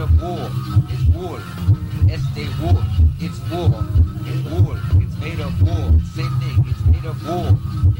of wool. It's wool. It's the wool. It's wool. It's wool. It's made of wool. Same thing. It's made of wool.